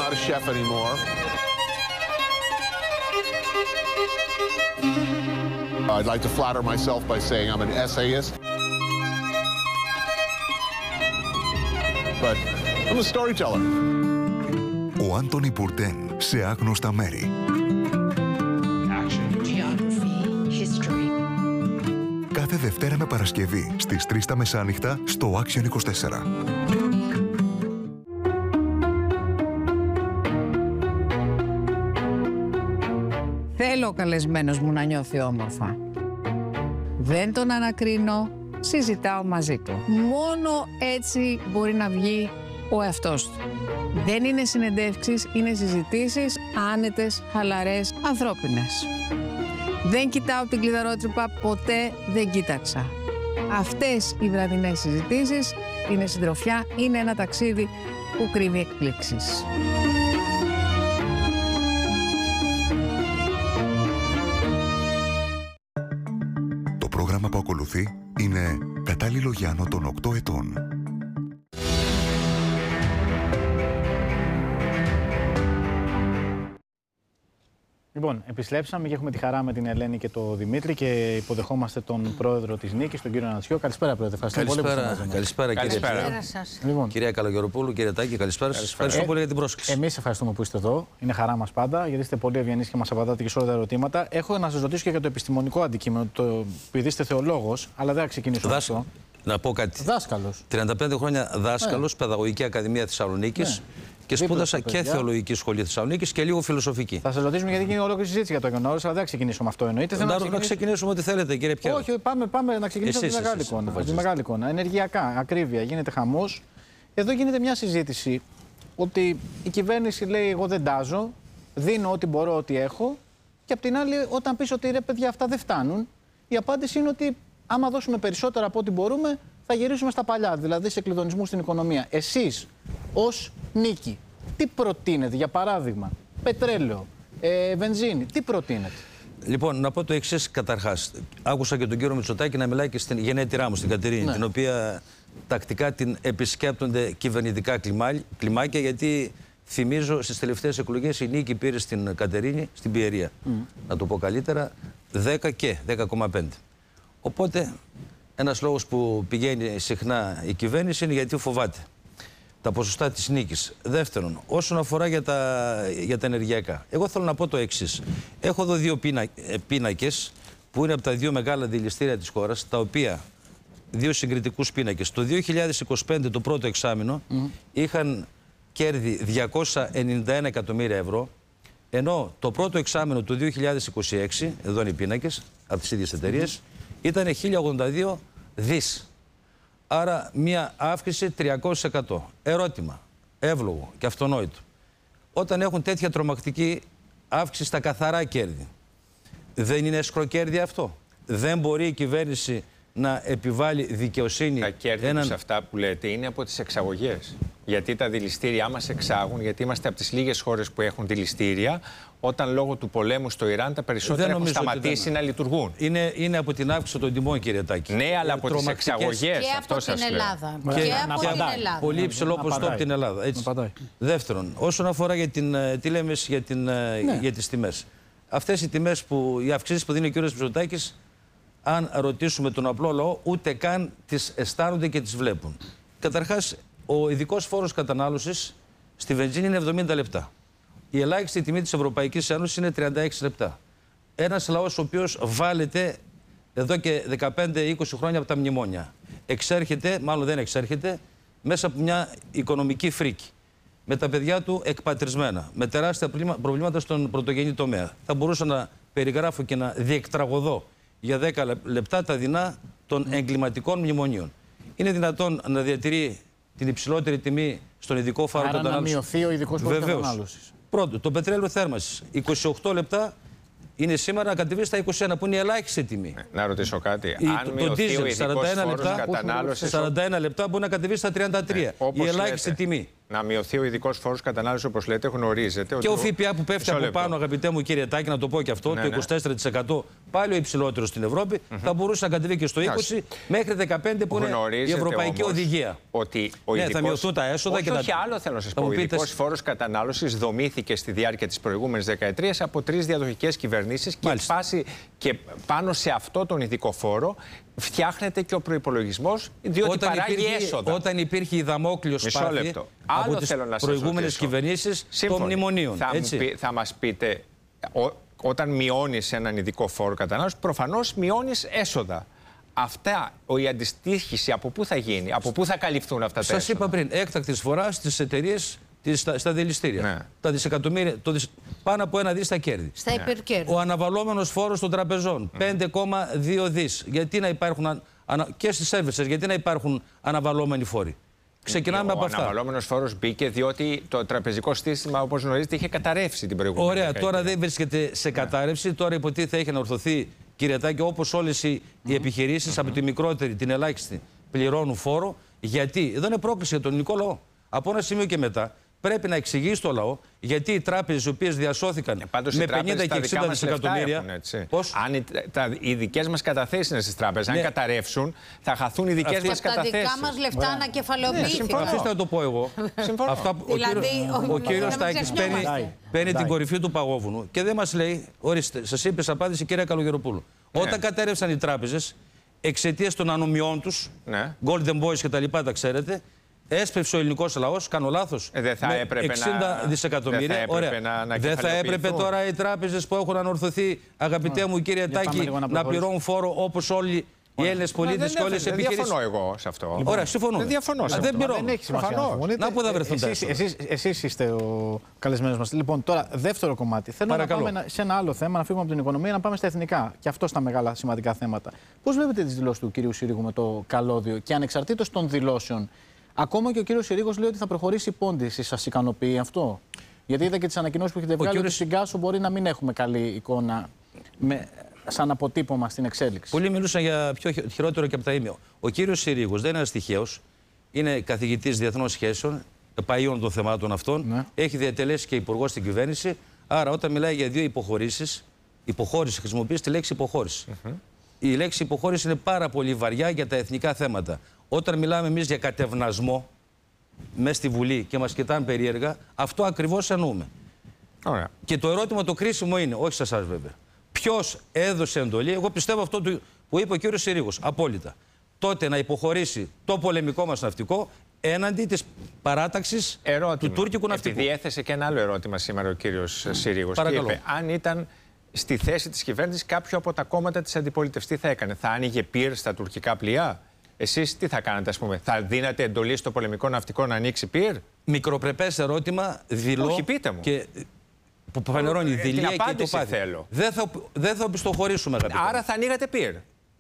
not a chef anymore. I'd like to flatter myself by saying I'm an essayist. But I'm a storyteller. Ο Άντονι Μπουρντέν σε άγνωστα μέρη. Κάθε Δευτέρα με Παρασκευή στις 3 τα μεσάνυχτα στο Action 24. Θέλω ο καλεσμένος μου να νιώθει όμορφα. Δεν τον ανακρίνω, συζητάω μαζί του. Μόνο έτσι μπορεί να βγει ο εαυτός του. Δεν είναι συνεντεύξεις, είναι συζητήσεις άνετες, χαλαρές, ανθρώπινες. Δεν κοιτάω την κλειδαρότρυπα, ποτέ δεν κοίταξα. Αυτές οι βραδινές συζητήσεις είναι συντροφιά, είναι ένα ταξίδι που κρύβει εκπλήξεις. Το πρόγραμμα που ακολουθεί είναι κατάλληλο για άνω των 8 ετών. Λοιπόν, επιστρέψαμε και έχουμε τη χαρά με την Ελένη και τον Δημήτρη και υποδεχόμαστε τον πρόεδρο της Νίκης, τον κύριο Ανασιό. Καλησπέρα, πρόεδρε. Καλησπέρα, κύριε Λοιπόν, κυρία Καλογεροπούλου, κύριε Τάκη, καλησπέρα σας. Ευχαριστώ πολύ για την πρόσκληση. Εμείς ευχαριστούμε που είστε εδώ. Είναι χαρά μας πάντα, γιατί είστε πολύ ευγενείς και μας απαντάτε και σε όλα τα ερωτήματα. Έχω να σας ρωτήσω και για το επιστημονικό αντικείμενο, επειδή είστε θεολόγος, αλλά δεν θα ξεκινήσω με αυτό. Να πω κάτι. Δάσκαλος. 35 χρόνια δάσκαλος, Παιδαγωγική Ακαδημία Θεσσαλονίκης. Και σπούδασα και Θεολογική Σχολή Θεσσαλονίκης και λίγο φιλοσοφική. Θα σας ρωτήσουμε γιατί γίνει ολόκληρη συζήτηση για το Αγιονόρος, αλλά δεν θα ξεκινήσω με αυτό εννοείται. Να ξεκινήσουμε ό,τι θέλετε, κύριε Πιέρο. Όχι, πάμε να ξεκινήσουμε από τη μεγάλη εικόνα. Ενεργειακά, ακρίβεια, γίνεται χαμός. Εδώ γίνεται μια συζήτηση ότι η κυβέρνηση λέει: εγώ δεν τάζω, δίνω ό,τι μπορώ, ό,τι έχω. Και απ' την άλλη, όταν πεις ότι ρε παιδιά, αυτά δεν φτάνουν, η απάντηση είναι ότι άμα δώσουμε περισσότερα από ό,τι μπορούμε, θα γυρίσουμε στα παλιά, δηλαδή σε κλειδονισμού στην οικονομία. Εσείς, ως Νίκη, τι προτείνετε, για παράδειγμα, πετρέλαιο, βενζίνη, τι προτείνετε? Λοιπόν, να πω το εξής καταρχάς. Άκουσα και τον κύριο Μητσοτάκη να μιλάει και στην γενέτειρά μου, στην Κατερίνη, ναι, την οποία τακτικά την επισκέπτονται κυβερνητικά κλιμάκια, γιατί θυμίζω στις τελευταίες εκλογές η Νίκη πήρε στην Κατερίνη, στην Πιερία, να το πω καλύτερα, 10 και 10,5. Οπότε, ένας λόγος που πηγαίνει συχνά η κυβέρνηση είναι γιατί φοβάται τα ποσοστά της Νίκης. Δεύτερον, όσον αφορά για τα ενεργειακά, εγώ θέλω να πω το εξής. Έχω εδώ δύο πίνακες που είναι από τα δύο μεγάλα δηληστήρια της χώρας, τα οποία, δύο συγκριτικούς πίνακες. Το 2025, το πρώτο εξάμηνο, είχαν κέρδη 291 εκατομμύρια ευρώ, ενώ το πρώτο εξάμηνο του 2026, εδώ είναι οι πίνακες από τις ίδιες εταιρείες, ήταν 1082 δις. Άρα μια αύξηση 300%. Ερώτημα, εύλογο και αυτονόητο. Όταν έχουν τέτοια τρομακτική αύξηση στα καθαρά κέρδη, δεν είναι σκροκέρδη αυτό? Δεν μπορεί η κυβέρνηση να επιβάλλει δικαιοσύνη? Τα κέρδη σε αυτά που λέτε είναι από τις εξαγωγές. Γιατί τα δηληστήριά μας εξάγουν, γιατί είμαστε από τις λίγες χώρες που έχουν δηληστήρια, όταν λόγω του πολέμου στο Ιράν τα περισσότερα έχουν σταματήσει να λειτουργούν. Είναι από την αύξηση των τιμών, κύριε Τάκη. Ναι, αλλά από τις εξαγωγές. Και από την Ελλάδα. Και από την Ελλάδα. Πολύ υψηλό ποσοστό από την Ελλάδα. Έτσι. Δεύτερον, όσον αφορά τι λέμε για τις τιμές. Αυτές οι τιμές, οι αυξήσεις που δίνει ο κύριος Μητσοτάκης, αν ρωτήσουμε τον απλό λαό, ούτε καν τις αισθάνονται και τις βλέπουν. Καταρχάς, ο ειδικός φόρος κατανάλωσης στη βενζίνη είναι 70 λεπτά. Η ελάχιστη τιμή της Ευρωπαϊκής Ένωσης είναι 36 λεπτά. Ένας λαός ο οποίος βάλεται εδώ και 15-20 χρόνια από τα μνημόνια. Εξέρχεται, μάλλον δεν εξέρχεται, μέσα από μια οικονομική φρίκη. Με τα παιδιά του εκπατρισμένα, με τεράστια προβλήματα στον πρωτογενή τομέα. Θα μπορούσα να περιγράφω και να διεκτραγωδώ για 10 λεπτά τα δεινά των εγκληματικών μνημονίων. Είναι δυνατόν να διατηρεί την υψηλότερη τιμή στον ειδικό φόρο κατανάλωσης? Να μειωθεί ο ειδικός φόρος κατανάλωσης. Πρώτο, το πετρέλαιο θέρμανσης. 28 λεπτά είναι σήμερα να κατεβεί στα 21, που είναι η ελάχιστη τιμή. Να ρωτήσω κάτι. Αν μειωθεί ο ειδικός φόρος κατανάλωσης, 41 λεπτά μπορεί να κατεβεί στα 33. Η ελάχιστη τιμή. να μειωθεί ο ειδικός φόρος κατανάλωσης, όπως λέτε, γνωρίζετε. Και ο ΦΠΑ που πέφτει από πάνω, αγαπητέ μου κύριε Τάκη, να το πω και αυτό, το 24%, πάλι ο υψηλότερος στην Ευρώπη, θα μπορούσε να κατεβεί και στο 20% μέχρι 15% που είναι η Ευρωπαϊκή Οδηγία. Ότι ο ειδικός... θα μειωθούν τα έσοδα όχι, και όχι άλλο θέλω να σας πω. Ο ειδικός φόρος κατανάλωσης δομήθηκε στη διάρκεια της προηγούμενης δεκαετίας από 3 διαδοχικές κυβερνήσεις και πάνω σε αυτό τον ειδικό φόρο φτιάχνεται και ο προϋπολογισμός, διότι παράγει έσοδα. Όταν υπήρχε η Δαμόκλειος σπάθη από τις προηγούμενες κυβερνήσεις των μνημονίων. Θα μας πείτε, όταν μειώνεις έναν ειδικό φόρο κατανάλωσης, προφανώς μειώνεις έσοδα. Αυτά, η αντιστοίχηση από πού θα γίνει, από πού θα καλυφθούν αυτά τα έσοδα. Σας είπα πριν, έκτακτης φοράς στις εταιρείες, στα δηληστήρια. Ναι. Τα δισεκατομμύρια, πάνω από 1 δις τα κέρδη. Στα υπερκέρδη. Ο αναβαλώμενος φόρος των τραπεζών, 5,2 δις. Γιατί να υπάρχουν, και στις services, γιατί να υπάρχουν αναβαλώμενοι φόροι. Ξεκινάμε από αυτά. Ο αναβαλώμενος φόρος μπήκε διότι το τραπεζικό σύστημα, όπως γνωρίζετε, είχε καταρρεύσει την προηγούμενη. Ωραία, τώρα δεν βρίσκεται σε κατάρρευση. Τώρα υποτίθεται έχει ανορθωθεί, κύριε Τάκη, όπως όλες οι επιχειρήσεις, από τη μικρότερη, την ελάχιστη, πληρώνουν φόρο. Γιατί εδώ είναι πρόκληση για τον ελληνικό λαό. Από ένα σημείο και μετά πρέπει να εξηγήσει στο λαό γιατί οι τράπεζες οι οποίες διασώθηκαν με 50 και 60 δισεκατομμύρια. Πώς? Αν οι δικές μας καταθέσεις είναι στις τράπεζες, αν καταρρεύσουν, θα χαθούν οι δικές μας καταθέσεις. Τα δικά μας λεφτά ανακεφαλαιοποιήθηκαν. Αφήστε να το πω εγώ. Ο κύριος Τάκης παίρνει την κορυφή του παγόβουνου και δεν μας λέει, ορίστε, σας είπε σε απάντηση κυρία Καλογεροπούλου. Όταν κατέρευσαν οι τράπεζες, εξαιτίας των ανομιών τους, Golden Boys και τα λοιπά, τα ξέρετε, έσπευσε ο ελληνικός λαός, κάνω λάθος, δεν θα έπρεπε 60 δισεκατομμύρια. Δεν θα έπρεπε τώρα οι τράπεζες που έχουν ανορθωθεί, αγαπητέ μου κύριε Τάκη, να πληρώνουν φόρο όπως όλοι οι Έλληνες πολίτες και όλες οι επιχειρήσεις. Δεν διαφωνώ εγώ σε αυτό. Ωραία, συμφωνώ. Δεν διαφωνώ. Δεν πληρώνω. Να πού θα βρεθούν τα έσοδα. Εσείς είστε ο καλεσμένος μας. Λοιπόν, τώρα, δεύτερο κομμάτι. Θέλω να πάμε σε ένα άλλο θέμα, να φύγουμε από την οικονομία, να πάμε στα εθνικά. Και αυτό στα μεγάλα σημαντικά θέματα. Πώς βλέπετε τις δηλώσεις του κυρίου Συρίγου με το καλώδιο και ανεξαρτήτως των δηλώσεων? Ακόμα και ο κύριος Συρίγος λέει ότι θα προχωρήσει η πώντηση. Σας ικανοποιεί αυτό? Γιατί είδα και τις ανακοινώσεις που έχετε βγάλει ότι στην Κάσο μπορεί να μην έχουμε καλή εικόνα σαν αποτύπωμα στην εξέλιξη. Πολλοί μιλούσαν για πιο χειρότερο και από τα ίμια. Ο κύριος Συρίγος δεν είναι ένας τυχαίος. Είναι καθηγητής διεθνών σχέσεων, επαΐων των θεμάτων αυτών. Ναι. Έχει διατελέσει και υπουργός στην κυβέρνηση. Άρα, όταν μιλάει για 2 υποχωρήσεις, υποχώρηση χρησιμοποιεί τη λέξη υποχώρηση. Η λέξη υποχώρηση είναι πάρα πολύ βαριά για τα εθνικά θέματα. Όταν μιλάμε εμείς για κατευνασμό μέσα στη Βουλή και μας κοιτάνε περίεργα, αυτό ακριβώς εννοούμε. Ωραία. Και το ερώτημα το κρίσιμο είναι, όχι σε εσάς βέβαια, ποιος έδωσε εντολή? Εγώ πιστεύω αυτό που είπε ο κύριος Συρίγος, απόλυτα. Τότε να υποχωρήσει το πολεμικό μας ναυτικό έναντι της παράταξης του τουρκικού ναυτικού. Επειδή έθεσε και ένα άλλο ερώτημα σήμερα ο κύριος Συρίγος. Παρακαλώ. Και είπε, αν ήταν στη θέση της κυβέρνησης κάποιο από τα κόμματα της αντιπολίτευσης, τι θα έκανε? Θα άνοιγε πυρ στα τουρκικά πλοία? Εσείς τι θα κάνατε, ας πούμε? Θα δίνατε εντολή στο πολεμικό ναυτικό να ανοίξει πυρ? Μικροπρεπές ερώτημα, δειλό. Όχι, πείτε μου. Και που φανερώνει δειλία και το πάθη. Θέλω. Δεν θα οπισθοχωρήσουμε, αγαπητέ. Άρα θα ανοίγατε πυρ?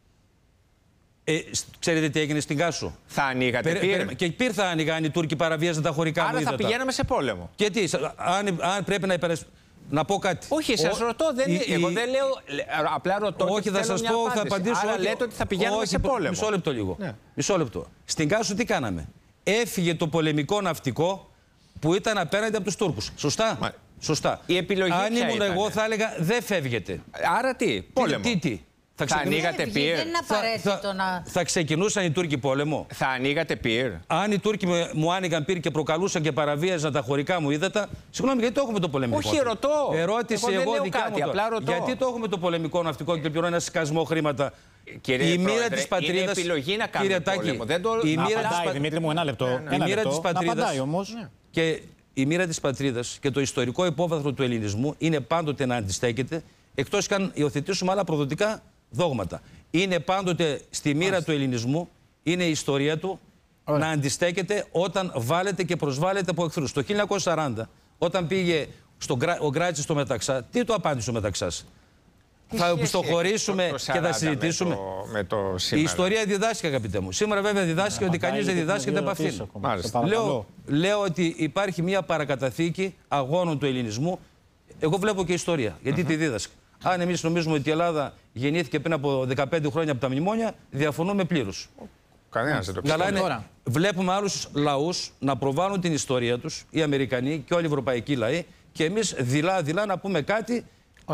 Ξέρετε τι έγινε στην Κάσο? Θα ανοίγατε πυρ? Και πυρ θα άνοιγαν αν οι Τούρκοι παραβίαζαν τα χωρικά μου ύδατα. Άρα θα πηγαίναμε σε πόλεμο. Και τι, αν πρέπει να να πω κάτι. Όχι, σας ρωτώ, εγώ δεν λέω, απλά ρωτώ. Όχι, θα σας πω, θα απαντήσω. Άρα λέτε ότι θα πηγαίνουμε σε πόλεμο. Μισό λεπτό λίγο. Ναι. Μισό λεπτό. Στην Κάσο τι κάναμε? Έφυγε το πολεμικό ναυτικό που ήταν απέναντι από τους Τούρκους. Σωστά. Σωστά. Η επιλογή αν ήμουν εγώ θα έλεγα δεν φεύγετε. Άρα τι, πόλεμο? Τι. Θα ανοίγατε πυρ? Δεν είναι απαραίτητο να... Θα ξεκινούσαν οι Τούρκοι πόλεμο? Θα ανοίγατε πυρ? Αν οι Τούρκοι μου άνοιγαν πυρ και προκαλούσαν και παραβίαζαν τα χωρικά μου ύδατα, συγγνώμη, γιατί το έχουμε το πολεμικό? Όχι, ρωτώ. Ερώτηση εγώ δικιά μου. Απλά ρωτώ. Γιατί το έχουμε το πολεμικό ναυτικό και πληρώνει ένα σκασμό χρήματα? Κύριε η μοίρα Πρόεδρε, της πατρίδας. Είναι επιλογή να κάνουμε πόλεμο. Δεν το... Δημήτρη μου, ένα λεπτό. Η μοίρα της πατρίδας και η μοίρα της πατρίδας και το ιστορικό υπόβαθρο του ελληνισμού είναι πάντοτε να αντιστέκεται, εκτός και αν υιοθετήσουμε άλλα προδοτικά δόγματα. Είναι πάντοτε στη μοίρα του ελληνισμού, είναι η ιστορία του να αντιστέκεται όταν βάλετε και προσβάλλετε από εχθρούς. Το 1940, όταν πήγε ο Γκράτσης στο Μεταξά, τι του απάντησε ο Μεταξάς? Θα οπισθοχωρήσουμε και θα συζητήσουμε. Η ιστορία διδάσκει, αγαπητέ μου. Σήμερα βέβαια διδάσκει ότι κανείς δεν διδάσκεται από αυτήν. Λέω ότι υπάρχει μια παρακαταθήκη αγώνων του ελληνισμού. Εγώ βλέπω και ιστορία, γιατί τη δίδασκα. Αν εμείς νομίζουμε ότι η Ελλάδα γεννήθηκε πριν από 15 χρόνια από τα μνημόνια, διαφωνούμε πλήρως. Κανένας δεν το πιστεύει. Καλά είναι. Βλέπουμε άλλους λαούς να προβάλλουν την ιστορία τους, οι Αμερικανοί και όλοι οι ευρωπαϊκοί λαοί, και εμείς δειλά να πούμε κάτι.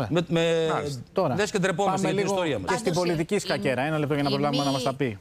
Τώρα, λες και ντρεπόμαστε για την ιστορία μας. Και στην πολιτική σκακέρα, ένα λεπτό για να προλάβουμε να μας τα πει.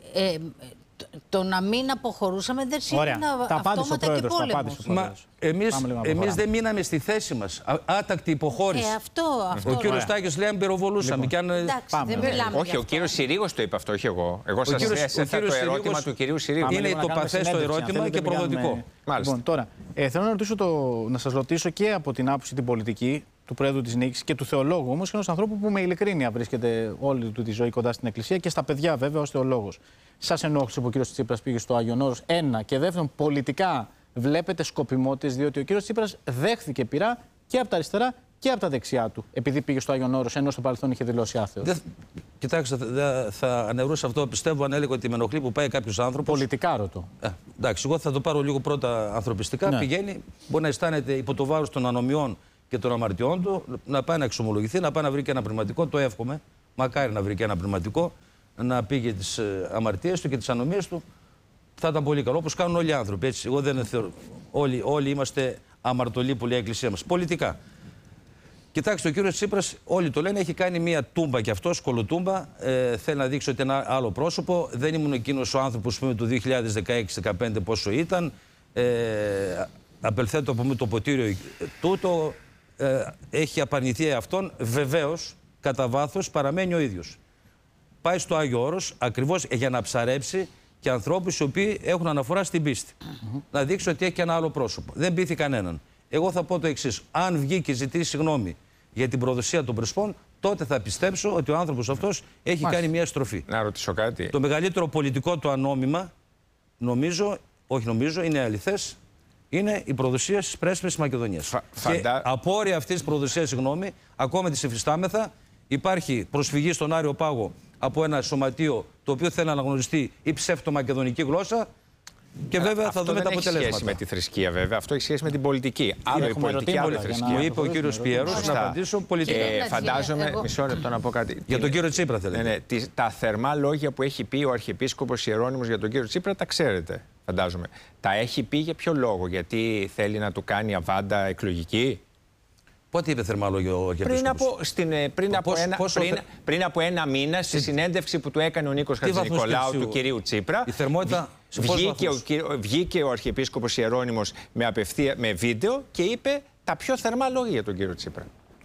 Το να μην αποχωρούσαμε δεν σημαίνει αυτόματα και πόλεμο. Εμείς δεν μείναμε στη θέση μας. Άτακτη υποχώρηση. Ο κύριος Τάκης λέει αν πυροβολούσαμε. Όχι, ο κύριος Συρίγος το είπε αυτό, όχι εγώ. Εγώ σας έθεσα το ερώτημα του κυρίου Συρίγου. Είναι το παθές το ερώτημα και προδοτικό. Λοιπόν, τώρα, θέλω να σας ρωτήσω και από την άποψη την πολιτική του Πρόεδρου της Νίκης και του θεολόγου, όμως και ενός ανθρώπου που με ειλικρίνεια βρίσκεται όλη του τη ζωή κοντά στην Εκκλησία και στα παιδιά βέβαια ως θεολόγος. Σας ενόχλησε που ο κύριος Τσίπρας πήγε στο Άγιον Όρος, ένα, και δεύτερον, πολιτικά βλέπετε σκοπιμότητες, διότι ο κύριος Τσίπρας δέχθηκε πειρά και από τα αριστερά και από τα δεξιά του, επειδή πήγε στο Άγιον Όρος, ενώ στο παρελθόν είχε δηλώσει άθεος. Κοιτάξτε, θα αναιρούσα αυτό, πιστεύω, αν έλεγα ότι με ενοχλεί που πάει κάποιος άνθρωπος. Πολιτικά ρωτώ. Εντάξει, εγώ θα το πάρω λίγο πρώτα ανθρωπιστικά. Ναι. Πηγαίνει, μπορεί να αισθάνεται υπό το βάρος των ανομιών και των αμαρτιών του, να πάει να εξομολογηθεί, να πάει να βρει και ένα πνευματικό. Το εύχομαι. Μακάρι να βρει και ένα πνευματικό, να πήγε τις αμαρτίες του και τις ανομίες του. Θα ήταν πολύ καλό, όπως κάνουν όλοι οι άνθρωποι. Έτσι. Εγώ δεν θεωρώ. Όλοι είμαστε αμαρτωλοί που λέει η Εκκλησία μας. Πολιτικά. Κοιτάξτε, ο κύριος Τσίπρας, όλοι το λένε, έχει κάνει μια τούμπα κι αυτό, σκολοτούμπα. Θέλει να δείξει ότι ένα άλλο πρόσωπο. Δεν ήμουν εκείνος ο άνθρωπος που του 2016-2015 πόσο ήταν. Απελθέτω από το ποτήριο τούτο. Έχει απαρνηθεί αυτόν. Βεβαίως, κατά βάθος, παραμένει ο ίδιος. Πάει στο Άγιο Όρος ακριβώς για να ψαρέψει και ανθρώπους οι οποίοι έχουν αναφορά στην πίστη. Να δείξει ότι έχει και ένα άλλο πρόσωπο. Δεν πείθει κανέναν. Εγώ θα πω το εξής. Αν βγει και ζητήσει συγγνώμη για την προδοσία των Πρεσπών, τότε θα πιστέψω ότι ο άνθρωπος αυτός έχει κάνει μια στροφή. Να ρωτήσω κάτι. Το μεγαλύτερο πολιτικό του ανώμημα, είναι αληθές, είναι η προδοσία στις πρέσβες της Μακεδονίας. Και απόρρια αυτής της προδοσίας, συγγνώμη, ακόμα της εφιστάμεθα, υπάρχει προσφυγή στον Άριο Πάγο από ένα σωματείο το οποίο θέλει να αναγνωριστεί η ψευτομακεδονική γλώσσα. Και βέβαια θα δούμε τα αποτελέσματα. Αυτό δεν έχει σχέση με τη θρησκεία, βέβαια. Αυτό έχει σχέση με την πολιτική. Άλλο η πολιτική, άλλο η θρησκεία. Μου είπε ο κύριος Πιέρος να απαντήσω πολιτικά. Φαντάζομαι, μισό λεπτό να πω κάτι. Για τον κύριο Τσίπρα θέλετε. Ναι, τα θερμά λόγια που έχει πει ο Αρχιεπίσκοπος Ιερώνυμος για τον κύριο Τσίπρα τα ξέρετε, φαντάζομαι. Τα έχει πει για ποιο λόγο, γιατί θέλει να του κάνει αβάντα εκλογική. Πότε είπε θερμά λόγια ο Αρχιεπίσκοπος? Πριν από ένα μήνα, στη συνέντευξη που του έκανε ο Νίκος Χατζηνικολάου του κυρίου Τσίπρα. Η θερμότητα. Βγήκε ο Αρχιεπίσκοπος Ιερώνυμος με βίντεο και είπε τα πιο θερμά λόγια για τον κύριο Τσίπρα.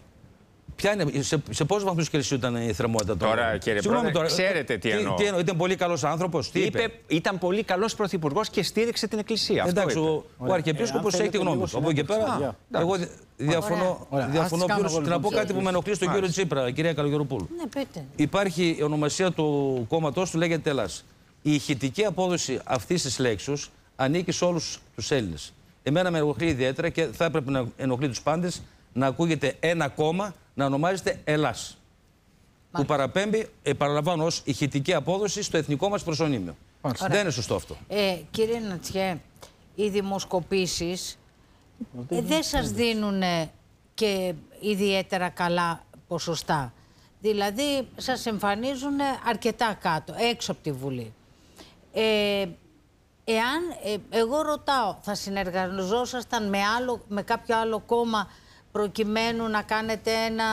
Σε πόσους βαθμούς Κελσίου ήταν η θερμότητα τώρα? Τώρα, κύριε Πρόεδρε, ξέρετε τι εννοώ. Ήταν πολύ καλός άνθρωπος. Τι είπε? Ήταν πολύ καλός πρωθυπουργός και στήριξε την Εκκλησία. Εντάξει, ο Αρχιεπίσκοπος έχει τη γνώμη του. Από εκεί και πέρα, εγώ διαφωνώ πλήρως. Και να πω κάτι που με ενοχλεί στον κύριο Τσίπρα, κυρία Καλογεροπούλου. Υπάρχει η ονομασία του κόμματός του, λέγεται Ελλάς. Η ηχητική απόδοση αυτής της λέξης ανήκει σε όλους τους Έλληνες. Εμένα με ενοχλεί ιδιαίτερα και θα έπρεπε να ενοχλεί τους πάντες να ακούγεται ένα κόμμα να ονομάζεται Ελλάς. Που παραπέμπει, επαναλαμβάνω, ως ηχητική απόδοση στο εθνικό μας προσωνύμιο. Δεν είναι σωστό αυτό. Κύριε Νατσιέ, οι δημοσκοπήσεις δεν σας δίνουν και ιδιαίτερα καλά ποσοστά. Δηλαδή, σας εμφανίζουν αρκετά κάτω, έξω από τη Βουλή. Εγώ ρωτάω, θα συνεργαζόσασταν με κάποιο άλλο κόμμα προκειμένου να κάνετε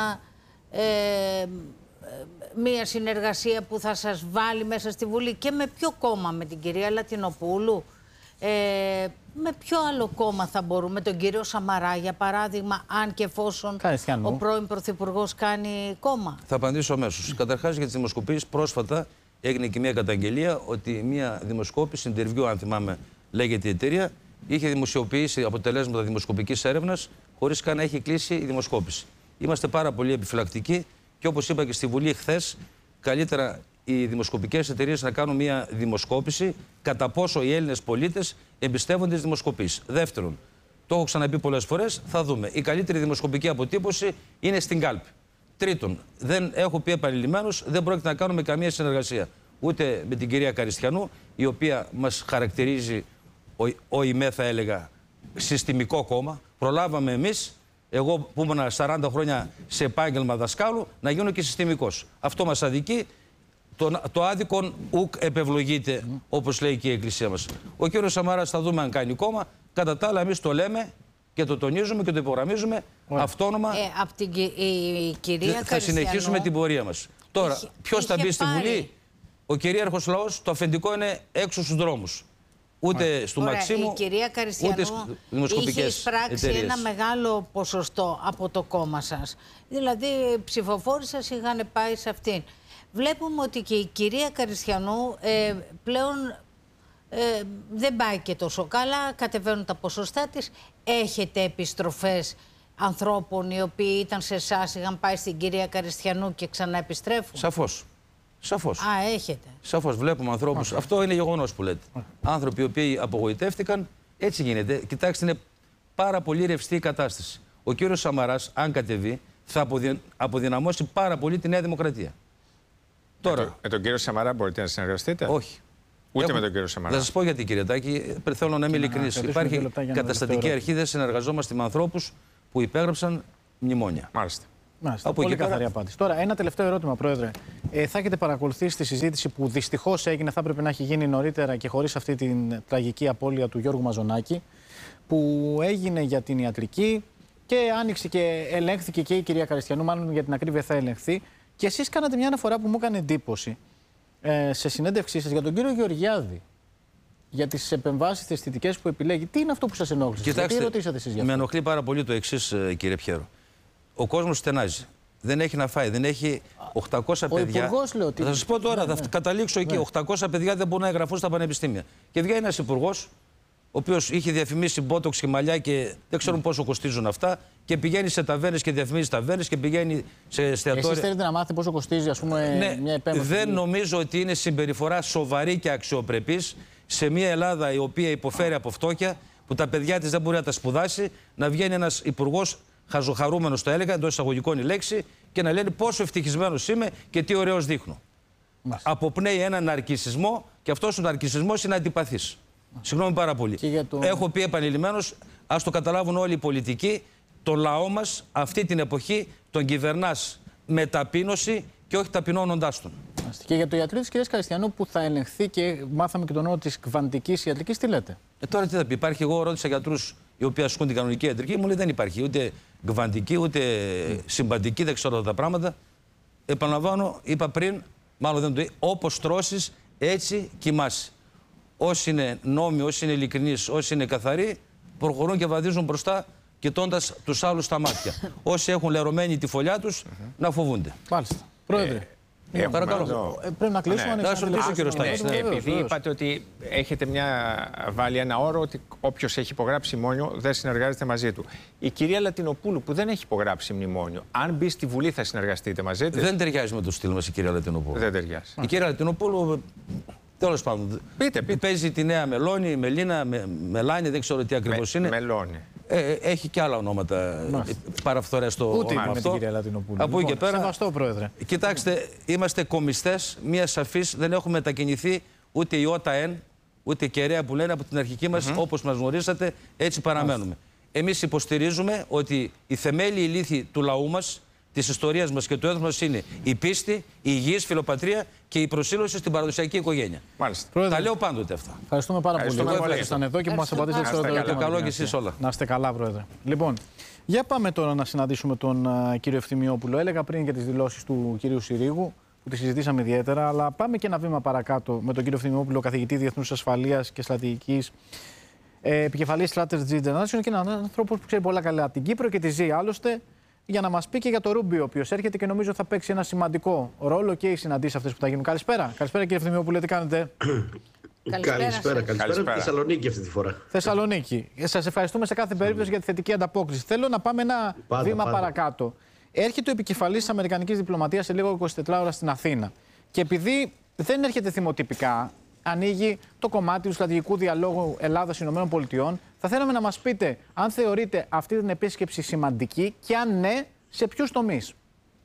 μία συνεργασία που θα σας βάλει μέσα στη Βουλή, και με ποιο κόμμα? Με την κυρία Λατινοπούλου? Με ποιο άλλο κόμμα θα μπορούμε? Με τον κύριο Σαμαρά, για παράδειγμα, αν και εφόσον ο πρώην Πρωθυπουργός κάνει κόμμα? Θα απαντήσω αμέσως. Καταρχάς, για τις δημοσκοπήσεις, πρόσφατα έγινε και μια καταγγελία ότι μια δημοσκόπηση, interview, αν θυμάμαι, λέγεται η εταιρεία, είχε δημοσιοποιήσει αποτελέσματα δημοσκοπικής έρευνας χωρίς καν να έχει κλείσει η δημοσκόπηση. Είμαστε πάρα πολύ επιφυλακτικοί και όπως είπα και στη Βουλή χθες, καλύτερα οι δημοσκοπικές εταιρείες να κάνουν μια δημοσκόπηση κατά πόσο οι Έλληνες πολίτες εμπιστεύονται τις δημοσκοπήσεις. Δεύτερον, το έχω ξαναπεί πολλές φορές, θα δούμε. Η καλύτερη δημοσκοπική αποτύπωση είναι στην κάλπη. Τρίτον, έχω πει επανειλημμένως, δεν πρόκειται να κάνουμε καμία συνεργασία ούτε με την κυρία Καριστιανού, η οποία μας χαρακτηρίζει ο ΙΜΕ, θα έλεγα, συστημικό κόμμα. Προλάβαμε εμείς, εγώ που ήμουν 40 χρόνια σε επάγγελμα δασκάλου, να γίνω και συστημικός. Αυτό μας αδικεί. Το άδικον ουκ επευλογείται, όπως λέει και η Εκκλησία μας. Ο κύριος Σαμαράς θα δούμε αν κάνει κόμμα. Κατά τα άλλα, εμείς το λέμε και το τονίζουμε και το υπογραμμίζουμε αυτόνομα. Η κυρία θα συνεχίσουμε την πορεία μας. Τώρα, ποιος θα μπει στη Βουλή? Ο κυρίαρχος λαός, το αφεντικό είναι έξω στους δρόμους. Ούτε στο Μαξίμου, η κυρία Καριστιανού είχε εισπράξει ένα μεγάλο ποσοστό από το κόμμα σας. Δηλαδή, οι ψηφοφόροι σας είχαν πάει σε αυτήν. Βλέπουμε ότι και η κυρία Καριστιανού πλέον δεν πάει και τόσο καλά, κατεβαίνουν τα ποσοστά της. Έχετε επιστροφές ανθρώπων οι οποίοι ήταν σε εσάς, είχαν πάει στην κυρία Καριστιανού και ξανά επιστρέφουν? Σαφώς. Σαφώς. Έχετε. Σαφώς βλέπουμε ανθρώπους. Αυτό είναι γεγονός που λέτε. Άνθρωποι οι οποίοι απογοητεύτηκαν, έτσι γίνεται. Κοιτάξτε, είναι πάρα πολύ ρευστή η κατάσταση. Ο κύριος Σαμαράς, αν κατεβεί, θα αποδυναμώσει πάρα πολύ τη Νέα Δημοκρατία. Τώρα. Με τον κύριο Σαμαρά μπορείτε να συνεργαστείτε? Όχι. Ούτε με τον κύριο Σαμαρά. Θα σας πω γιατί, κύριε Τάκη, θέλω να είμαι ειλικρινής. Υπάρχει καταστατική αρχή, δεν συνεργαζόμαστε με ανθρώπους που υπέγραψαν μνημόνια. Μάλιστα. Πολύ καθαρή απάντηση. Τώρα, ένα τελευταίο ερώτημα, Πρόεδρε. Θα έχετε παρακολουθήσει τη συζήτηση που δυστυχώς έγινε, θα έπρεπε να έχει γίνει νωρίτερα και χωρίς αυτή την τραγική απώλεια του Γιώργου Μαζονάκη, που έγινε για την ιατρική και άνοιξε και ελέγχθηκε και η κυρία Καριστιανού, μάλλον για την ακρίβεια θα ελεγχθεί. Και εσείς κάνατε μια αναφορά που μου έκανε εντύπωση σε συνέντευξή σας για τον κύριο Γεωργιάδη. Για τις επεμβάσεις αισθητικές που επιλέγει. Τι είναι αυτό που σας ενόχλησε? Κοιτάξτε, τι ρωτήσατε εσείς γι' αυτό? Με ενοχλεί πάρα πολύ το εξής, κύριε Πιέρο. Ο κόσμος στενάζει. Δεν έχει να φάει. Δεν έχει 800 παιδιά. Υπουργός, λέω, θα σας πω τώρα, θα καταλήξω εκεί. 800 παιδιά δεν μπορούν να εγγραφούν στα πανεπιστήμια. Και βγαίνει ένας υπουργός, ο οποίος είχε διαφημίσει μπότοξ και μαλλιά και δεν ξέρουν πόσο κοστίζουν αυτά, και πηγαίνει σε ταβέρνες και διαφημίζει ταβέρνες και πηγαίνει σε εστιατόρια. Εσείς θέλετε να μάθετε πόσο κοστίζει, ας πούμε, μια επέμβαση? Δεν νομίζω ότι είναι συμπεριφορά σοβαρή και αξιοπρεπής σε μια Ελλάδα η οποία υποφέρει από φτώχεια, που τα παιδιά της δεν μπορεί να τα σπουδάσει, να βγαίνει ένας υπουργός χαζοχαρούμενος, το έλεγα, εντός εισαγωγικών η λέξη, και να λένε πόσο ευτυχισμένος είμαι και τι ωραίος δείχνω. Αποπνέει έναν ναρκισσισμό και αυτός ο ναρκισσισμός είναι αντιπαθής. Συγγνώμη πάρα πολύ. Έχω πει επανειλημμένως, ας το καταλάβουν όλοι οι πολιτικοί, το λαό μας αυτή την εποχή τον κυβερνάς με ταπείνωση και όχι ταπεινώνοντάς τον. Και για το ιατρείο της κυρίας Καριστιανού που θα ελεγχθεί και μάθαμε και τον όρο της κβαντικής ιατρικής, τι λέτε? Τώρα τι θα πει? Υπάρχει, εγώ ρώτησα γιατρούς οι οποίοι ασκούν την κανονική ιατρική, μου λέει δεν υπάρχει ούτε κβαντική ούτε συμπαντική, δεν ξέρω τα πράγματα. Επαναλαμβάνω, είπα πριν, μάλλον δεν το είπα, όπως τρώσεις έτσι κοιμάσαι. Όσοι είναι νόμοι, όσοι είναι ειλικρινείς, όσοι είναι καθαροί, προχωρούν και βαδίζουν μπροστά, κοιτώντας τους άλλους στα μάτια. Όσοι έχουν λερωμένη τη φωλιά τους, να φοβούνται. Μάλιστα. Πρόεδρε. Παρακαλώ. Πρέπει να κλείσουμε. Να σου ρωτήσω, κύριο Στάκη. Επειδή είπατε ότι έχετε βάλει ένα όρο ότι όποιος έχει υπογράψει μνημόνιο δεν συνεργάζεται μαζί του. Η κυρία Λατινοπούλου που δεν έχει υπογράψει μνημόνιο, αν μπει στη Βουλή θα συνεργαστείτε μαζί της? Δεν ταιριάζει με το στυλ μας η κυρία Λατινοπούλου. Δεν ταιριάζει. Η κυρία Λατινοπούλου, τέλος πάντων, παίζει τη νέα Μελώνη, Μελίνα, Μελάνη, δεν ξέρω τι ακριβώς είναι. Μελώνη. Έχει και άλλα ονόματα παραφθορές στο ούτε όνομα με αυτό. την κυρία Λατινοπούλου. Από εκεί και πέρα. Σεβαστό, Πρόεδρε. Κοιτάξτε, είμαστε κομιστές, μία σαφής, δεν έχουμε μετακινηθεί ούτε η ΟΤΑΕΝ, ούτε η κεραία που λένε από την αρχική μας, όπως μας γνωρίσατε, έτσι παραμένουμε. Εμείς υποστηρίζουμε ότι η θεμέλια ηλίθη του λαού μας, της ιστορίας μας και του έθνους μας είναι η πίστη, η υγιής φιλοπατρία και η προσήλωση στην παραδοσιακή οικογένεια. Μάλιστα. Τα λέω πάντοτε αυτά. Ευχαριστούμε πάρα πολύ. Ευχαριστούμε. Ήσασταν εδώ και μας απαντήσατε σε όλα τα ερωτήματα. Καλό και εσείς όλα. Να είστε καλά, Πρόεδρε. Λοιπόν, για πάμε τώρα να συναντήσουμε τον κύριο Ευθυμιόπουλο. Έλεγα πριν για τις δηλώσεις του κυρίου Συρίγου, που τις συζητήσαμε ιδιαίτερα, αλλά πάμε και ένα βήμα παρακάτω με τον κύριο Ευθυμιόπουλο, καθηγητή Διεθνούς Ασφαλείας και Στρατηγικής, επικεφαλής Strategy International, και έναν άνθρωπο που ξέρει πολλά καλά την Κύπρο και τη ζει άλλωστε, για να μας πει και για το Ρούμπιο, ο οποίος έρχεται και νομίζω θα παίξει ένα σημαντικό ρόλο και οι συναντήσεις αυτές που θα γίνουν. Καλησπέρα. Καλησπέρα, κύριε Ευθυμιόπουλε, τι κάνετε? Καλησπέρα. Θεσσαλονίκη αυτή τη φορά. Θεσσαλονίκη. Σας ευχαριστούμε σε κάθε περίπτωση για τη θετική ανταπόκριση. Θέλω να πάμε ένα βήμα παρακάτω. Έρχεται ο επικεφαλής της Αμερικανικής Διπλωματίας σε λίγο 24 ώρα στην Αθήνα. Και επειδή δεν έρχεται θυμοτυπικά, ανοίγει το κομμάτι του στρατηγικού διαλόγου Ελλάδας-ΗΠΑ. Θα θέλαμε να μας πείτε αν θεωρείτε αυτή την επίσκεψη σημαντική και αν ναι, σε ποιους τομείς.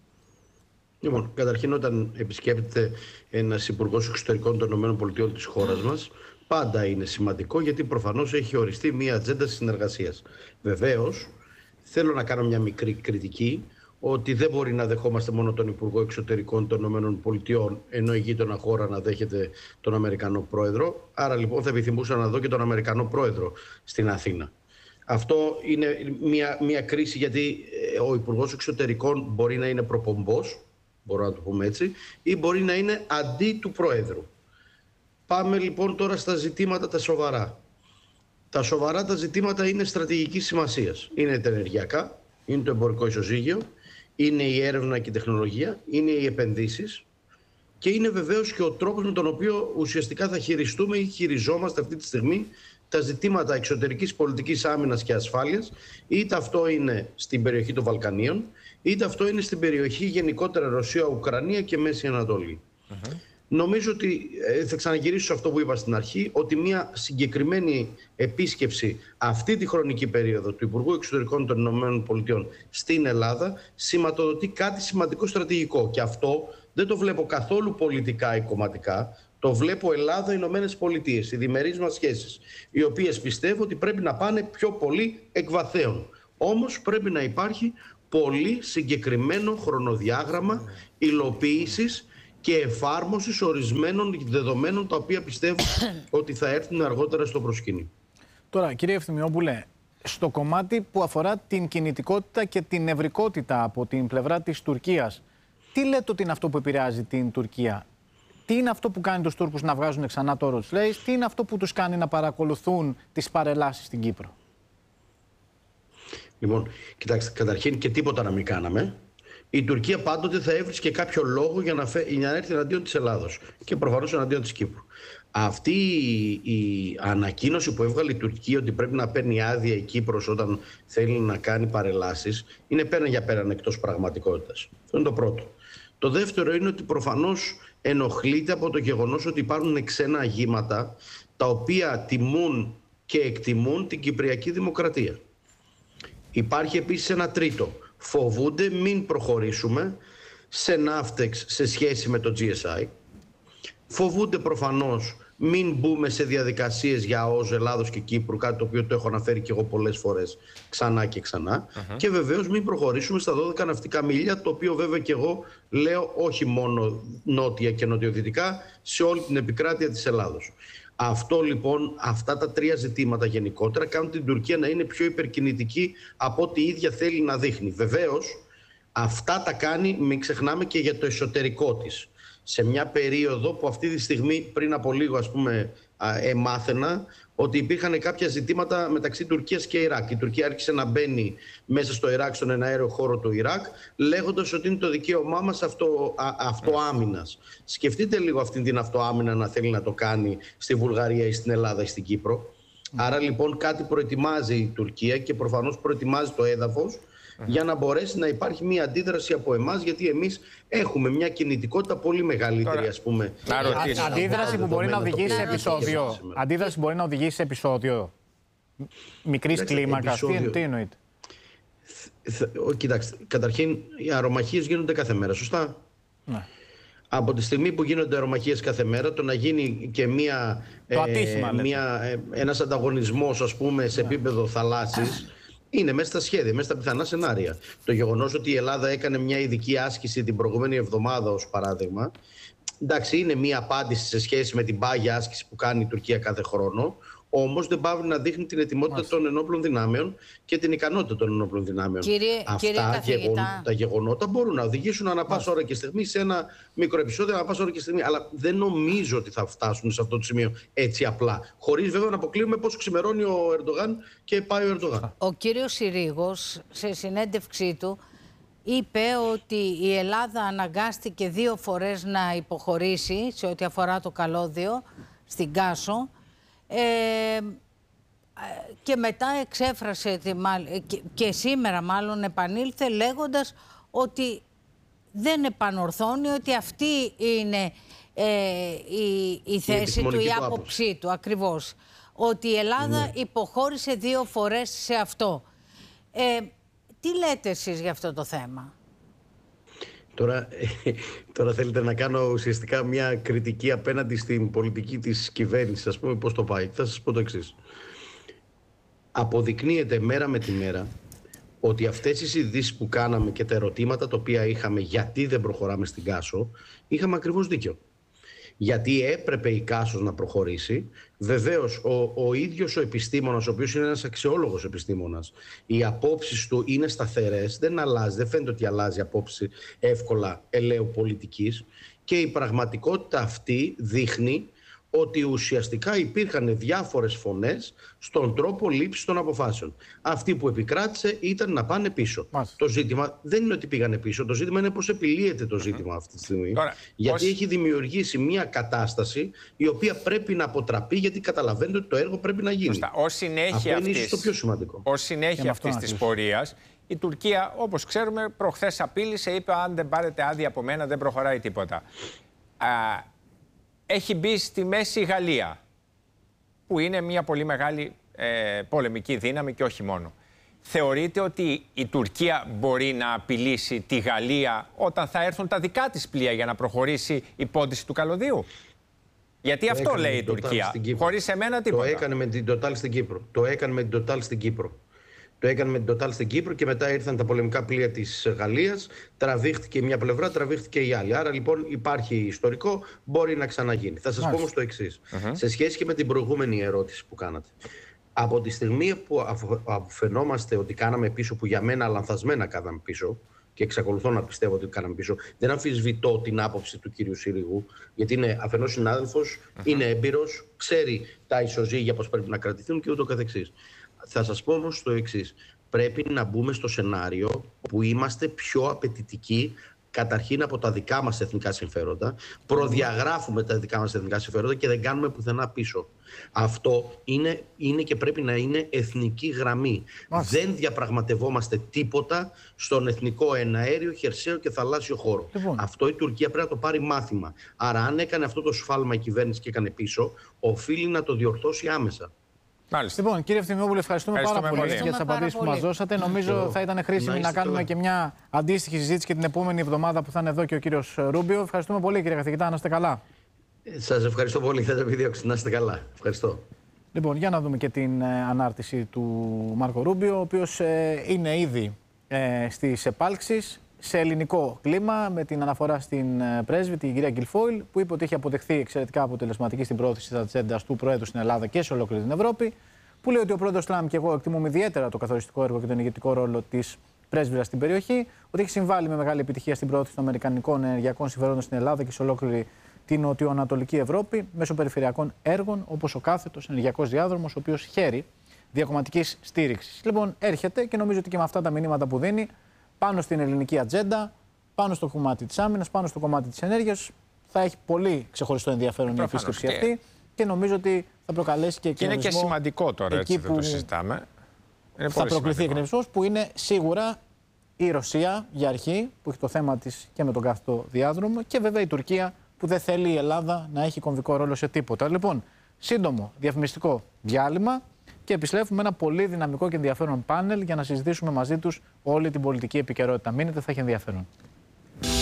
Λοιπόν, καταρχήν, όταν επισκέπτεται ένας υπουργός εξωτερικών των ΗΠΑ της χώρας μας, πάντα είναι σημαντικό, γιατί προφανώς έχει οριστεί μια ατζέντα συνεργασίας. Βεβαίως, θέλω να κάνω μια μικρή κριτική, ότι δεν μπορεί να δεχόμαστε μόνο τον Υπουργό Εξωτερικών των ΗΠΑ, ενώ η γείτονα χώρα να δέχεται τον Αμερικανό Πρόεδρο. Άρα λοιπόν θα επιθυμούσα να δω και τον Αμερικανό Πρόεδρο στην Αθήνα. Αυτό είναι μια κρίση, γιατί ο Υπουργός Εξωτερικών μπορεί να είναι προπομπός, μπορώ να το πούμε έτσι, ή μπορεί να είναι αντί του Πρόεδρου. Πάμε λοιπόν τώρα στα ζητήματα τα σοβαρά. Τα σοβαρά τα ζητήματα είναι στρατηγικής σημασίας. Είναι τα ενεργειακά, είναι το εμπορικό ισοζύγιο, είναι η έρευνα και η τεχνολογία, είναι οι επενδύσεις και είναι βεβαίως και ο τρόπος με τον οποίο ουσιαστικά θα χειριστούμε ή χειριζόμαστε αυτή τη στιγμή τα ζητήματα εξωτερικής πολιτικής άμυνας και ασφάλειας, είτε αυτό είναι στην περιοχή των Βαλκανίων, είτε αυτό είναι στην περιοχή γενικότερα Ρωσία, Ουκρανία και Μέση Ανατολή. Νομίζω ότι θα ξαναγυρίσω σε αυτό που είπα στην αρχή, ότι μια συγκεκριμένη επίσκεψη αυτή τη χρονική περίοδο του Υπουργού Εξωτερικών των ΗΠΑ στην Ελλάδα σηματοδοτεί κάτι σημαντικό στρατηγικό. Και αυτό δεν το βλέπω καθόλου πολιτικά ή κομματικά. Το βλέπω Ελλάδα-Ηνωμένες Πολιτείες, οι διμερείς μας σχέσεις, οι οποίες πιστεύω ότι πρέπει να πάνε πιο πολύ εκ βαθέων. Όμως πρέπει να υπάρχει πολύ συγκεκριμένο χρονοδιάγραμμα υλοποίησης και εφάρμοσης ορισμένων δεδομένων, τα οποία πιστεύω ότι θα έρθουν αργότερα στο προσκήνιο. Τώρα, κύριε Ευθυμιόπουλε, στο κομμάτι που αφορά την κινητικότητα και την νευρικότητα από την πλευρά της Τουρκίας, τι λέτε ότι είναι αυτό που επηρεάζει την Τουρκία? Τι είναι αυτό που κάνει τους Τούρκους να βγάζουν ξανά το όρο τους λέει? Τι είναι αυτό που τους κάνει να παρακολουθούν τις παρελάσεις στην Κύπρο? Λοιπόν, κοιτάξτε, καταρχήν και τίποτα να μην κάναμε. Η Τουρκία πάντοτε θα έβρισκε κάποιο λόγο για να έρθει εναντίον της Ελλάδος και προφανώς εναντίον της Κύπρου. Αυτή η ανακοίνωση που έβγαλε η Τουρκία ότι πρέπει να παίρνει άδεια η Κύπρος όταν θέλει να κάνει παρελάσεις είναι πέραν για πέραν εκτός πραγματικότητας. Αυτό είναι το πρώτο. Το δεύτερο είναι ότι προφανώς ενοχλείται από το γεγονός ότι υπάρχουν ξένα αγήματα τα οποία τιμούν και εκτιμούν την Κυπριακή Δημοκρατία. Υπάρχει επίσης ένα τρίτο. Φοβούνται μην προχωρήσουμε σε ναύτεξ σε σχέση με το GSI. Φοβούνται προφανώς μην μπούμε σε διαδικασίες για ΟΣ Ελλάδος και Κύπρου, κάτι το οποίο το έχω αναφέρει και εγώ πολλές φορές ξανά και ξανά. Και βεβαίως μην προχωρήσουμε στα 12 ναυτικά μίλια, το οποίο βέβαια και εγώ λέω όχι μόνο νότια και νοτιοδυτικά, σε όλη την επικράτεια της Ελλάδος. Αυτό λοιπόν, αυτά τα τρία ζητήματα γενικότερα κάνουν την Τουρκία να είναι πιο υπερκινητική από ό,τι η ίδια θέλει να δείχνει. Βεβαίως, αυτά τα κάνει, μην ξεχνάμε, και για το εσωτερικό της. Σε μια περίοδο που αυτή τη στιγμή, πριν από λίγο ας πούμε, μάθαινα ότι υπήρχαν κάποια ζητήματα μεταξύ Τουρκίας και Ιράκ. Η Τουρκία άρχισε να μπαίνει μέσα στο Ιράκ, στον εναέριο χώρο του Ιράκ, λέγοντας ότι είναι το δικαίωμά μας αυτοάμυνας. Σκεφτείτε λίγο αυτή την αυτοάμυνα να θέλει να το κάνει στη Βουλγαρία ή στην Ελλάδα ή στην Κύπρο. Άρα λοιπόν κάτι προετοιμάζει η Τουρκία και προφανώς προετοιμάζει το έδαφος για να μπορέσει να υπάρχει μια αντίδραση από εμάς, γιατί εμείς έχουμε μια κινητικότητα πολύ μεγαλύτερη, ας πούμε. Αντίδραση που μπορεί να οδηγήσει σε επεισόδιο. Αντίδραση μπορεί να οδηγήσει σε επεισόδιο μικρής κλίμακας. Τι εννοείται? Κοιτάξτε, καταρχήν οι αερομαχίες γίνονται κάθε μέρα, σωστά? Ναι. Από τη στιγμή που γίνονται αερομαχίες κάθε μέρα, το να γίνει και ένας ανταγωνισμός, ας πούμε, σε επίπεδο θαλάσσης, είναι μέσα στα σχέδια, μέσα στα πιθανά σενάρια. Το γεγονός ότι η Ελλάδα έκανε μια ειδική άσκηση την προηγούμενη εβδομάδα, ως παράδειγμα, εντάξει, είναι μια απάντηση σε σχέση με την πάγια άσκηση που κάνει η Τουρκία κάθε χρόνο. Όμως δεν πάβει να δείχνει την ετοιμότητα των ενόπλων δυνάμεων και την ικανότητα των ενόπλων δυνάμεων. Τα γεγονότα μπορούν να οδηγήσουν ανά πάσα ώρα και στιγμή σε ένα μικρό επεισόδιο, ανά πάσα ώρα και στιγμή. Αλλά δεν νομίζω ότι θα φτάσουν σε αυτό το σημείο έτσι απλά. Χωρίς βέβαια να αποκλείουμε πώς ξημερώνει ο Ερντογάν και πάει ο Ερντογάν. Ο κύριος Συρίγος, σε συνέντευξή του, είπε ότι η Ελλάδα αναγκάστηκε 2 φορές να υποχωρήσει σε ό,τι αφορά το καλώδιο στην Κάσο. Και μετά εξέφρασε και σήμερα μάλλον επανήλθε λέγοντας ότι δεν επανορθώνει, ότι αυτή είναι η θέση του, η άποψή του ακριβώς, ότι η Ελλάδα υποχώρησε 2 φορές σε αυτό. Τι λέτε εσείς για αυτό το θέμα? Τώρα θέλετε να κάνω ουσιαστικά μια κριτική απέναντι στην πολιτική της κυβέρνησης, ας πούμε, πώς το πάει. Θα σας πω το εξής. Αποδεικνύεται μέρα με τη μέρα ότι αυτές οι ειδήσεις που κάναμε και τα ερωτήματα τα οποία είχαμε γιατί δεν προχωράμε στην Κάσο, είχαμε ακριβώς δίκιο. Γιατί έπρεπε η Κάσος να προχωρήσει. Βεβαίως, ο ίδιος ο επιστήμονας, ο οποίος είναι ένας αξιόλογος επιστήμονας, οι απόψεις του είναι σταθερές, δεν αλλάζει, δεν φαίνεται ότι αλλάζει απόψη εύκολα ελαίου πολιτικής. Και η πραγματικότητα αυτή δείχνει ότι ουσιαστικά υπήρχαν διάφορες φωνές στον τρόπο λήψης των αποφάσεων. Αυτή που επικράτησε ήταν να πάνε πίσω. Το ζήτημα δεν είναι ότι πήγανε πίσω, το ζήτημα είναι πώς επιλύεται το ζήτημα αυτή τη στιγμή. Τώρα, γιατί έχει δημιουργήσει μια κατάσταση η οποία πρέπει να αποτραπεί, γιατί καταλαβαίνετε ότι το έργο πρέπει να γίνει. Ως συνέχεια αυτό είναι ίσως το πιο σημαντικό. Ως συνέχεια αυτής της πορείας, η Τουρκία, όπως ξέρουμε, προχθές απείλησε, είπε αν δεν πάρετε άδεια από μένα δεν προχωράει τίποτα. Έχει μπει στη μέση η Γαλλία, που είναι μια πολύ μεγάλη πολεμική δύναμη και όχι μόνο. Θεωρείτε ότι η Τουρκία μπορεί να απειλήσει τη Γαλλία όταν θα έρθουν τα δικά της πλοία για να προχωρήσει η πόντιση του καλωδίου? Γιατί αυτό λέει η Τουρκία. Χωρίς εμένα τίποτα. Το έκανε με την Total στην Κύπρο. Το έκανε με την Total στην Κύπρο και μετά ήρθαν τα πολεμικά πλοία της Γαλλίας. Τραβήχτηκε μια πλευρά, τραβήχτηκε η άλλη. Άρα λοιπόν υπάρχει ιστορικό, μπορεί να ξαναγίνει. Θα σας πω όμως το εξής. Σε σχέση και με την προηγούμενη ερώτηση που κάνατε. Από τη στιγμή που αποφαινόμαστε ότι κάναμε πίσω, που για μένα λανθασμένα κάναμε πίσω, και εξακολουθώ να πιστεύω ότι κάναμε πίσω, δεν αμφισβητώ την άποψη του κύριου Συρίγου, γιατί είναι αφενός συνάδελφος, είναι έμπειρος, ξέρει τα ισοζύγια πώς πρέπει να κρατηθούν και ούτω καθεξής. Θα σας πω όμως το εξής. Πρέπει να μπούμε στο σενάριο που είμαστε πιο απαιτητικοί καταρχήν από τα δικά μας εθνικά συμφέροντα, προδιαγράφουμε τα δικά μας εθνικά συμφέροντα και δεν κάνουμε πουθενά πίσω. Αυτό είναι και πρέπει να είναι εθνική γραμμή. Δεν διαπραγματευόμαστε τίποτα στον εθνικό εναέριο, χερσαίο και θαλάσσιο χώρο. Αυτό η Τουρκία πρέπει να το πάρει μάθημα. Άρα αν έκανε αυτό το σφάλμα η κυβέρνηση και έκανε πίσω, οφείλει να το διορθώσει άμεσα. Μάλιστα. Λοιπόν, κύριε Ευθυμιόπουλε, ευχαριστούμε πάρα πολύ για τις απαντήσεις που μας δώσατε. Νομίζω θα ήταν χρήσιμο να κάνουμε και μια αντίστοιχη συζήτηση και την επόμενη εβδομάδα που θα είναι εδώ και ο κύριος Ρούμπιο. Ευχαριστούμε πολύ, κύριε καθηγητά. Να είστε καλά. Σας ευχαριστώ πολύ. Θα τα επιδιώξετε. Να είστε καλά. Ευχαριστώ. Λοιπόν, για να δούμε και την ανάρτηση του Μάρκο Ρούμπιο, ο οποίος είναι ήδη στις επάλξεις σε ελληνικό κλίμα, με την αναφορά στην πρέσβη, την κυρία Γκιλφόιλ, που είπε ότι έχει αποδεχθεί εξαιρετικά αποτελεσματική στην πρόθεση της ατζέντας του Προέδρου στην Ελλάδα και σε ολόκληρη την Ευρώπη, που λέει ότι ο πρόεδρος Τραμπ και εγώ εκτιμούμε ιδιαίτερα το καθοριστικό έργο και τον ηγετικό ρόλο της πρέσβυρας στην περιοχή, ότι έχει συμβάλει με μεγάλη επιτυχία στην πρόθεση των αμερικανικών ενεργειακών συμφερόντων στην Ελλάδα και σε ολόκληρη την νοτιοανατολική Ευρώπη, μέσω περιφερειακών έργων όπως ο κάθετος ενεργειακός διάδρομος, ο οποίος χαίρει διακομματικής στήριξης. Λοιπόν, έρχεται και νομίζω ότι και με αυτά τα μηνύματα που δίνει, πάνω στην ελληνική ατζέντα, πάνω στο κομμάτι της άμυνας, πάνω στο κομμάτι της ενέργειας, θα έχει πολύ ξεχωριστό ενδιαφέρον η επίσκεψη αυτή και νομίζω ότι θα προκαλέσει και εκνευρισμό. Είναι και σημαντικό τώρα, έτσι δεν το συζητάμε. Είναι θα προκληθεί εκνευρισμός, που είναι σίγουρα η Ρωσία για αρχή, που έχει το θέμα της και με τον κάθετο διάδρομο, και βέβαια η Τουρκία, που δεν θέλει η Ελλάδα να έχει κομβικό ρόλο σε τίποτα. Λοιπόν, σύντομο διαφημιστικό διάλειμμα και επιστρέφουμε ένα πολύ δυναμικό και ενδιαφέρον πάνελ για να συζητήσουμε μαζί τους όλη την πολιτική επικαιρότητα. Μείνετε, θα έχει ενδιαφέρον.